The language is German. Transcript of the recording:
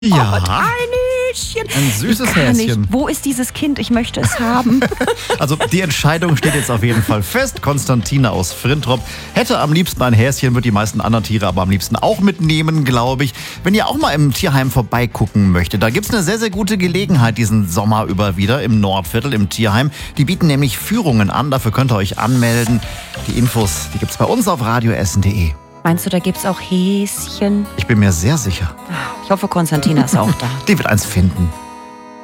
Ja. Oh, Teinischen. Ein süßes Ich kann Häschen. nicht. Wo ist dieses Kind? Ich möchte es haben. Also die Entscheidung steht jetzt auf jeden Fall fest. Konstantina aus Frintrop hätte am liebsten ein Häschen, wird die meisten anderen Tiere aber am liebsten auch mitnehmen, glaube ich. Wenn ihr auch mal im Tierheim vorbeigucken möchtet, da gibt es eine sehr, sehr gute Gelegenheit diesen Sommer über wieder im Nordviertel, im Tierheim. Die bieten nämlich Führungen an, dafür könnt ihr euch anmelden. Die Infos, die gibt's bei uns auf radioessen.de. Meinst du, da gibt's auch Häschen? Ich bin mir sehr sicher, Ich hoffe, Konstantina ist auch da. die wird eins finden.